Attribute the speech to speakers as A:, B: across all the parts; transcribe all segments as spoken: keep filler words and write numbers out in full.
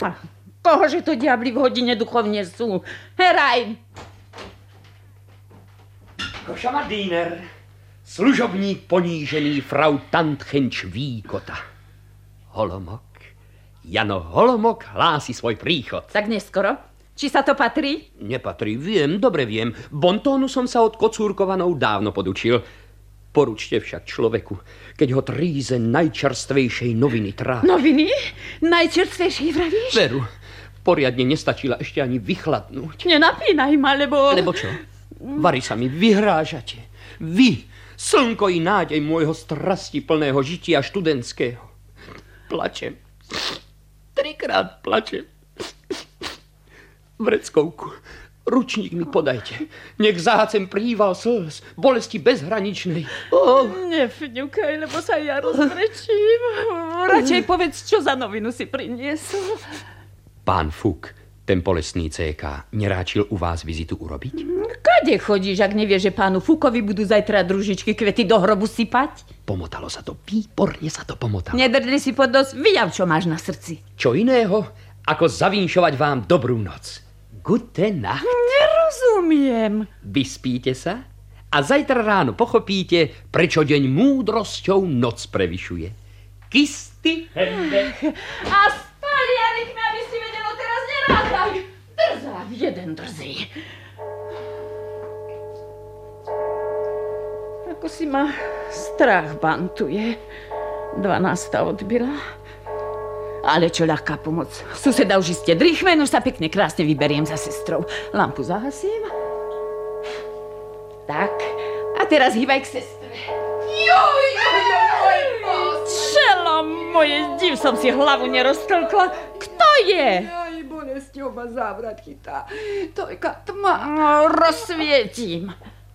A: Kohože to diabli v hodine duchovne sú? Herajn!
B: Košamadýner, služobník ponížený frau Tantchen Čvíkota. Holomok, Jano Holomok hlási svoj príchod.
A: Tak neskoro? Či sa to patrí?
B: Nepatrí, viem, dobre viem. Bontónu som sa od Kocúrkovanov dávno podučil. Poručte však človeku, keď ho tríze najčerstvejšej noviny trápi.
A: Noviny? Najčerstvejšej vravíš?
B: Veru, poriadne nestačila ešte ani vychladnúť.
A: Nenapínaj ma, lebo...
B: Lebo čo? Vary sa mi vyhrážate. Vy, slnko i nádej môjho strasti plného žitia študentského. Plačem. Trikrát plačem. Vreckovku, ručník mi podajte. Nech zácem príval slz, bolesti bezhraničnej. Oh.
A: Nefňukaj, lebo sa ja rozbrečím. Radšej povedz, čo za novinu si priniesol.
B: Pán Fuk, ten bolestný cé ká, neráčil u vás vizitu urobiť?
A: Kade chodíš, ak nevieš, že pánu Fukovi budú zajtra družičky kvety do hrobu sypať?
B: Pomotalo sa to, výborne sa to pomotalo.
A: Nedrdli si pod nos, vyjav, čo máš na srdci.
B: Čo iného, ako zavinšovať vám dobrú noc. Gute Nacht.
A: Nerozumiem.
B: Vyspíte sa a zajtra ráno pochopíte, prečo deň múdrosťou noc prevyšuje. Kisty hende.
A: A spaliarik mi, aby si vedelo, teraz nerátaj. Drzá, jeden drzý. Ako si ma strach bantuje. Dvanásta odbila. Ale čo ľahká pomoc. Suseda už iste drýchme, už sa pekne krásne vyberiem za sestrou. Lampu zahasím. Tak. A teraz hýbaj k sestre. Joj, joj, joj, čelo moje, div som si hlavu neroztlkla. Kto je?
C: Aj bolesťou ma závrat chytá. Tojka tma.
A: No, rozsvietím.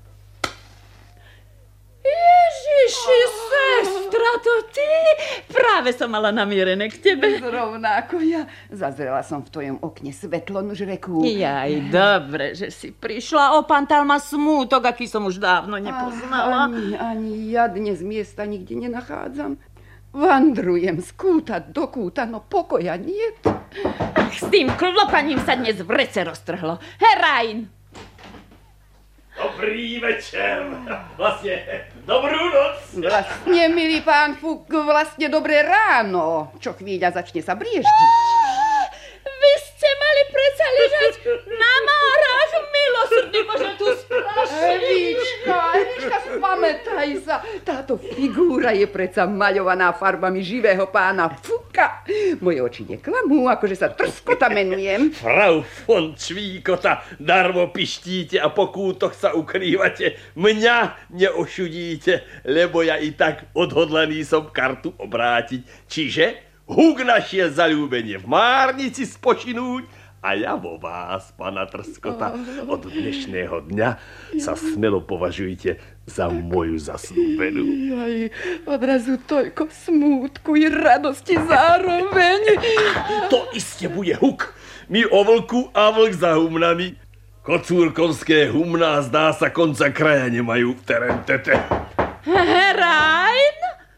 A: Ježiši, sestra, to ty? Práve som mala namierené k tebe.
C: Zrovna ako ja. Zazrela som v tvojom okne svetlo, nuž reku.
A: Jaj, dobre, že si prišla. Opantal ma smútok, aký som už dávno nepoznala.
C: Ani, ani ja dnes miesta nikde nenachádzam. Vandrujem z kúta do kúta, no pokoja niet.
A: Ach, s tým klopaním sa dnes v rece roztrhlo. Herajn!
D: Dobrý večer. Vlastne, dobrú noc.
C: Vlastne, milý pán Fuk, vlastne dobré ráno. Čo chvíľa začne sa brieždiť.
A: Vy ste mali predsa ležať na márach, milosrdný Bože, tu sprašný.
C: Evička, Evička, spamätaj sa. Táto figúra je predsa maľovaná farbami živého pána Fuka. Moje oči neklamú, akože sa Trskota menujem.
D: Frau von Čvíkota, darmo pištíte a po kútoch sa ukrývate. Mňa neošudíte, lebo ja i tak odhodlaný som kartu obrátiť. Čiže Huk našiel zaľúbenie v Márnici spočinúť a ja vo vás, pana Trskota. Od dnešného dňa sa smelo považujte za moju zasnúbenú.
C: Jaj, odrazu toľko smútku i radosti zároveň.
D: To iste bude Huk. My o vlku a vlk za humnami. Kocúrkovské humná zdá sa konca kraja nemajú v terentete.
A: Herajn?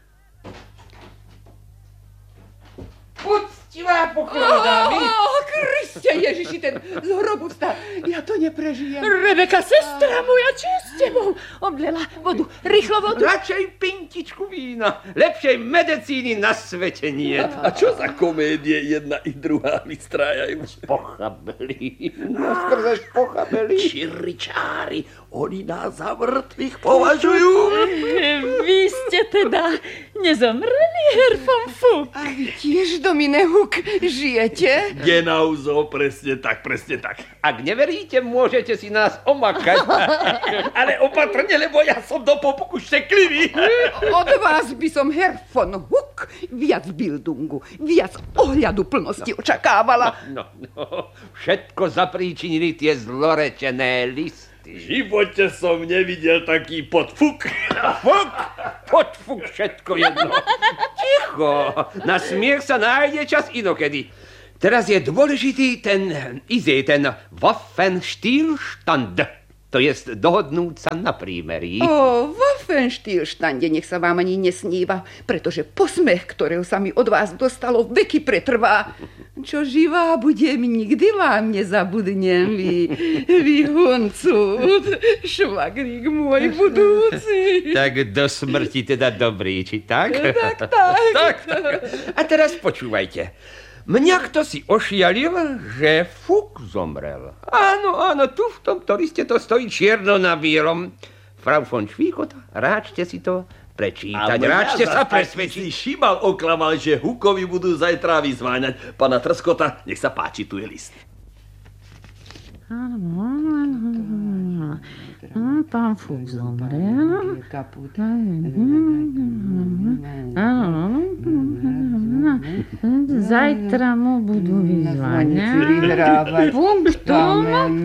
C: Poctivá pochvala, dámy. Ó, Kriste Ježiši, ten z hrobu vstal. Ja to neprežijem.
A: Rebeka, sestra moja, čo je s tebou? Oblela vodu, rýchlo vodu.
E: Radšej pintičku vína. Lepšej medicíny na svete nie.
D: A čo za komédie jedna i druhá vystrájajú?
E: Pochabeli. Naskrzeš pochabeli.
D: Čiričári, oni nás za mŕtvych považujú.
A: Vy ste teda nezomreli, Herr von Fuk?
C: A vy tiež, Domine Huk, žijete?
D: Genauso, presne tak, presne tak.
E: Ak neveríte, môžete si nás omakať.
D: Ale opatrne, lebo ja som do popuku šteklivý.
C: Od vás by som, Herr von Huk, viac bildungu, viac ohľadu plnosti očakávala.
E: No, no, všetko zapríčinili tie zlorečené listy.
D: V živote som nevidel taký podfuk.
E: Fuk, podfuk, všetko jedno. Ticho, na smiech sa nájde čas inokedy. Teraz je dôležitý ten, izej, ten Waffenstillstand. To jest dohodnúť sa na prímerí.
C: Ó, Ruffenstielstande nech sa vám ani nesníva, pretože posmech, ktorého sa mi od vás dostalo, veky pretrvá. Čo živá budem, nikdy vám nezabudnem, vy, vy huncút, švagrík môj budúci.
E: Tak do smrti teda dobrý, či tak?
C: Tak, tak.
E: tak, tak. A teraz počúvajte. Mňa kto si ošialil, že Fuk zomrel. Áno, áno, tu v tomto liste to stojí čierno na bielom. Frau von Švíkota, ráčte si to prečítať, ráčte sa presvedčiť.
D: Si Šimal oklamal, že Hukovi budú zajtra vyzváňať. Pana Trskota, nech sa páči, tu je list.
A: Pán Fuk zomrel. Zajtra mu budú vyzváňať. Punktom.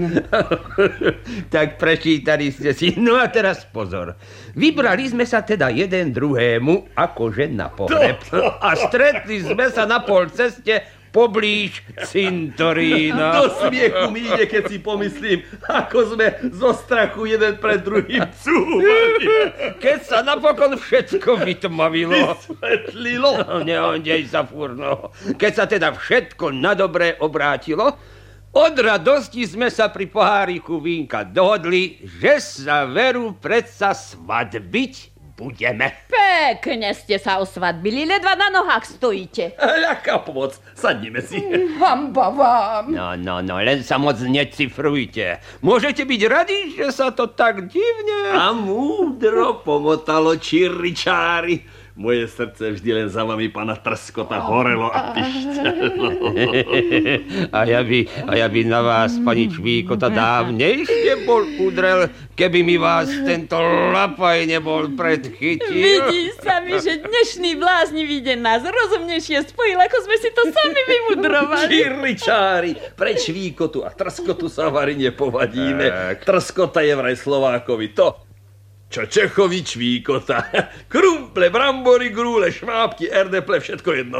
E: Tak prečítali ste si. No a teraz pozor. Vybrali sme sa teda jeden druhému akože na pohreb. A stretli sme sa na pol ceste poblíž cintorína.
D: Do smiechu mi ide, keď si pomyslím, ako sme zo strachu jeden pred druhým cúvali.
E: Keď sa napokon všetko vytmavilo.
D: Vysvetlilo.
E: No, neondej sa, furno. Keď sa teda všetko na dobre obrátilo, od radosti sme sa pri poháriku vínka dohodli, že sa veru predsa svadbiť budeme.
A: Pekne ste sa osvadbili, ledva na nohách stojíte.
D: Ľahká pomoc, sadnime si.
C: Hamba vám.
E: No, no, no, len sa moc necifrujte. Môžete byť radi, že sa to tak divne...
D: A múdro pomotalo čiričári. Moje srdce vždy len za vami, pana Trskota, horelo a pišťalo.
E: A ja by, a ja by na vás, pani Čvíkota, dávnejšie bol udrel, keby mi vás tento lapaj nebol predchytil.
A: Vidí sa mi, že dnešný bláznivý deň nás rozumnejšie spojil, ako sme si to sami vymudrovali.
D: Čiričári, pre Čvíkotu a Trskotu sa vari nepovadíme. Trskota je vraj Slovákovi to, čo Čechovi Čvíkota. Krumple, brambory, grúle, švábky, erdeple, všetko jedno.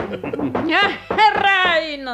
A: Herajn!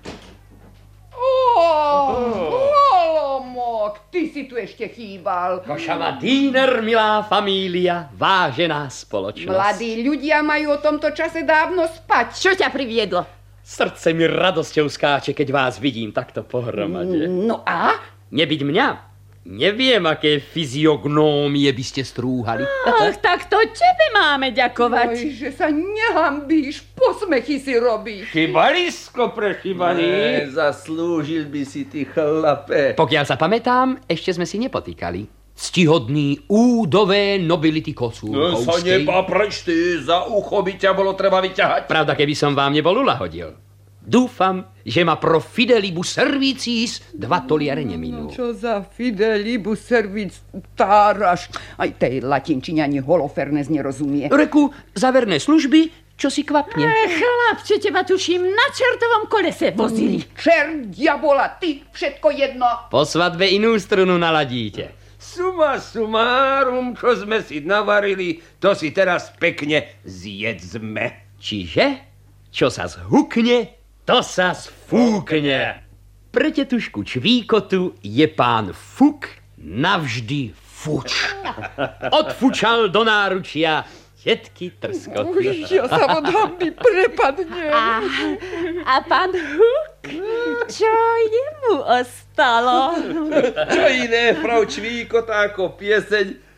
C: Holomok, ty si tu ešte chýbal.
B: Košava Dýner, milá família, vážená spoločnosť.
C: Mladí ľudia majú o tomto čase dávno spať.
A: Čo ťa priviedlo?
B: Srdce mi radosťou skáče, keď vás vidím takto pohromade.
C: No a?
B: Nebyť mňa, neviem, aké fyziognómie by ste strúhali.
A: Ach, tak to tebe máme ďakovať.
C: Oj, že sa nehambíš, posmechy si robíš.
E: Chybalisko prešíbaný.
D: Zaslúžil by si ty, chlape.
B: Pokiaľ sa pamätám, ešte sme si nepotýkali. Ctihodný údové nobility
D: No
B: Kosúrovskej.
D: sa nepaprč ty, za ucho by ťa bolo treba vyťahať.
B: Pravda, keby som vám nebol uľahodil. Dúfam, že ma pro fidelibus servicis dva toliare neminú.
C: Čo za fidelibus servic táraš? Aj tej latinčine ani Holofernes nerozumie.
B: Reku, za verné služby, čo si kvapne.
A: Ech, chlapče, teba tuším na čertovom kolese vozili.
C: Čert, diabola, ty, všetko jedno.
B: Po svadbe inú strunu naladíte.
E: Suma sumárum, čo sme si navarili, to si teraz pekne zjedzme.
B: Čiže, čo sa zhukne, to sa sfúkne. Pre tetušku Čvíkotu je pán Fuk navždy fuč. Odfučal do náručia tetky Trskoty.
C: Ja sa od hamby prepadnem.
A: A, a pán Huk, čo jemu ostalo?
D: Čo iné, frau Čvíkota, ako pieseň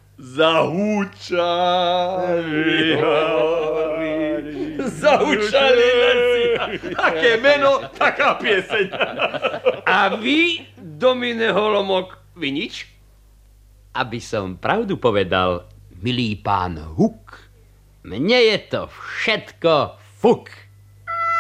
D: Zahúčali. Zahúčali lesy. Aké meno, taká pieseň.
E: A vy, Domine Holomok, vy nič?
B: Aby som pravdu povedal, milý pán Huk, mne je to všetko fuk.